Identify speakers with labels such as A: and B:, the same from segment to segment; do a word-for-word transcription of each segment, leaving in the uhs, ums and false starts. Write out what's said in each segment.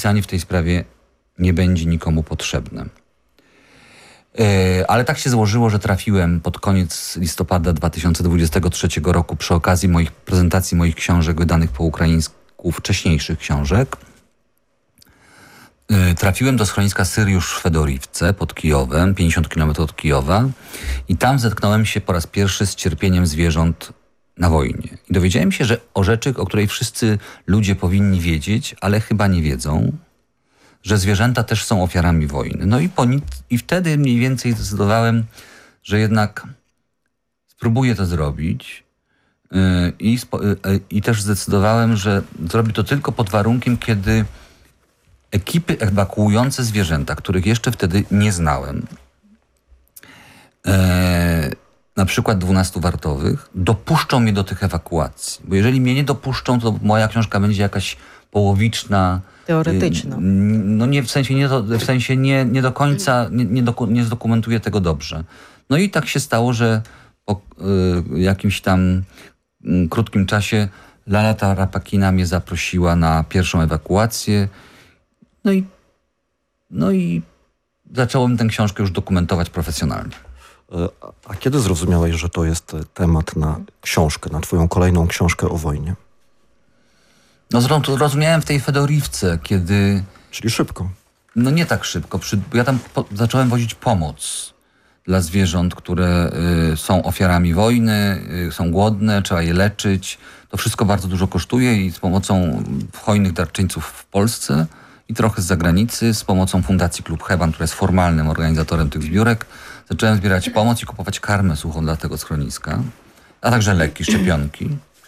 A: pisanie w tej sprawie nie będzie nikomu potrzebne. Ale tak się złożyło, że trafiłem pod koniec listopada dwa tysiące dwudziestego trzeciego roku przy okazji moich prezentacji moich książek wydanych po ukraińsku, wcześniejszych książek. Trafiłem do schroniska Syriusz w Fedorivce pod Kijowem, pięćdziesiąt kilometrów od Kijowa, i tam zetknąłem się po raz pierwszy z cierpieniem zwierząt na wojnie. I dowiedziałem się, że o rzeczy, o której wszyscy ludzie powinni wiedzieć, ale chyba nie wiedzą, że zwierzęta też są ofiarami wojny. No i, po, i wtedy mniej więcej zdecydowałem, że jednak spróbuję to zrobić yy, i, spo, yy, i też zdecydowałem, że zrobię to tylko pod warunkiem, kiedy ekipy ewakuujące zwierzęta, których jeszcze wtedy nie znałem, yy, na przykład dwunastu wartowych, dopuszczą mnie do tych ewakuacji. Bo jeżeli mnie nie dopuszczą, to moja książka będzie jakaś połowiczna,
B: teoretyczna.
A: No nie, w sensie nie, w sensie nie, nie do końca, nie, nie, doku, nie zdokumentuję tego dobrze. No i tak się stało, że po y, jakimś tam y, krótkim czasie Lala Tarapakina mnie zaprosiła na pierwszą ewakuację. No i, no i zacząłem tę książkę już dokumentować profesjonalnie.
C: A kiedy zrozumiałeś, że to jest temat na książkę, na twoją kolejną książkę o wojnie?
A: No zrozumiałem w tej Fedorivce, kiedy...
C: Czyli szybko.
A: No nie tak szybko. Przy, bo ja tam po, zacząłem wozić pomoc dla zwierząt, które y, są ofiarami wojny, y, są głodne, trzeba je leczyć. To wszystko bardzo dużo kosztuje i z pomocą hojnych darczyńców w Polsce i trochę z zagranicy, z pomocą Fundacji Klub Heban, która jest formalnym organizatorem tych zbiórek, zacząłem zbierać pomoc i kupować karmę suchą dla tego schroniska, a także leki, szczepionki.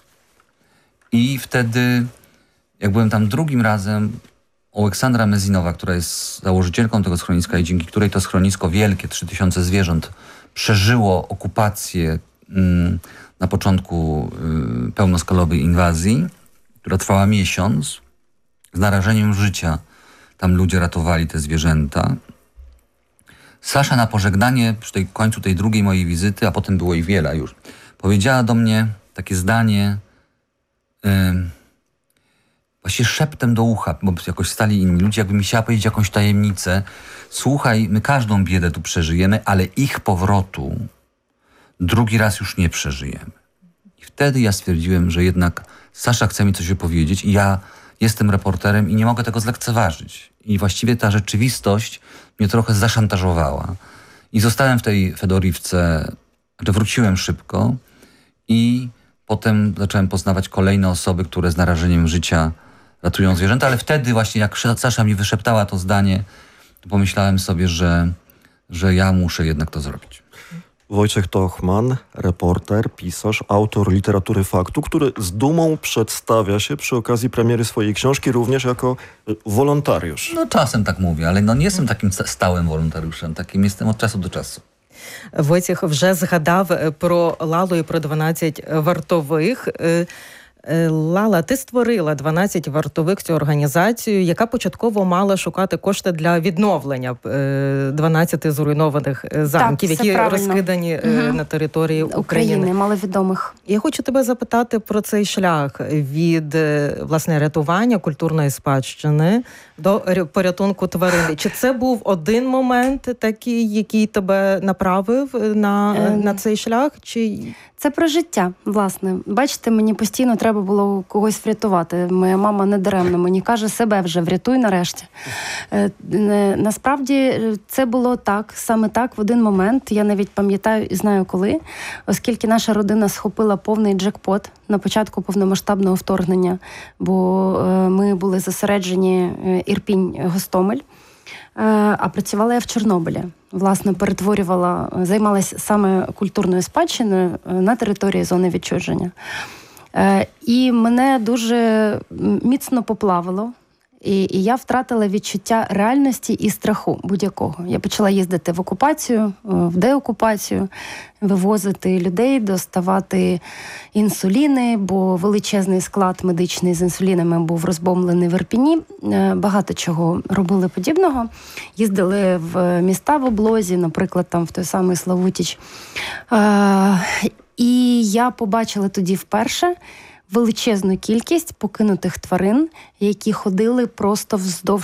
A: I wtedy... Jak byłem tam drugim razem, Aleksandra Mezinowa, która jest założycielką tego schroniska i dzięki której to schronisko wielkie, trzy tysiące zwierząt, przeżyło okupację mm, na początku y, pełnoskalowej inwazji, która trwała miesiąc. Z narażeniem życia tam ludzie ratowali te zwierzęta. Sasza na pożegnanie przy tej końcu tej drugiej mojej wizyty, a potem było ich wiele już, powiedziała do mnie takie zdanie... Y, Właśnie szeptem do ucha, bo jakoś stali inni ludzie, jakby mi chciała powiedzieć jakąś tajemnicę. Słuchaj, my każdą biedę tu przeżyjemy, ale ich powrotu drugi raz już nie przeżyjemy. I wtedy ja stwierdziłem, że jednak Sasza chce mi coś opowiedzieć i ja jestem reporterem i nie mogę tego zlekceważyć. I właściwie ta rzeczywistość mnie trochę zaszantażowała. I zostałem w tej Fedorivce, znaczy wróciłem szybko i potem zacząłem poznawać kolejne osoby, które z narażeniem życia ratują zwierzęta, ale wtedy właśnie jak Sasza mi wyszeptała to zdanie, to pomyślałem sobie, że, że ja muszę jednak to zrobić.
C: Wojciech Tochman, reporter, pisarz, autor literatury faktu, który z dumą przedstawia się przy okazji premiery swojej książki również jako wolontariusz.
A: No czasem tak mówię, ale no nie jestem takim stałym wolontariuszem, takim jestem od czasu do czasu.
B: Войцех вже згадав про Лалу і про дванадцять вартових. Лала, ти створила дванадцять вартових, цю організацію, яка початково мала шукати кошти для відновлення дванадцяти зруйнованих замків,
D: так,
B: які
D: правильно.
B: розкидані угу. на території України.
D: України, маловідомих.
B: Я хочу тебе запитати про цей шлях від, власне, рятування культурної спадщини до порятунку тварин. Чи це був один момент такий, який тебе направив на, е... на цей шлях? Чи...
D: Це про життя, власне. Бачите, мені постійно треба було когось врятувати. Моя мама недаремно мені каже, себе вже врятуй нарешті. Насправді це було так, саме так, в один момент. Я навіть пам'ятаю і знаю коли, оскільки наша родина схопила повний джекпот на початку повномасштабного вторгнення, бо ми були зосереджені Ірпінь-Гостомель, а працювала я в Чорнобилі. Власне, перетворювала, займалася саме культурною спадщиною на території зони відчуження. І мене дуже міцно поплавило. І, і я втратила відчуття реальності і страху будь-якого. Я почала їздити в окупацію, в деокупацію, вивозити людей, доставати інсуліни, бо величезний склад медичний з інсулінами був розбомблений в Ірпіні. Багато чого робили подібного. Їздили в міста в облозі, наприклад, там в той самий Славутіч. І я побачила тоді вперше величезну кількість покинутих тварин, які ходили просто вздовж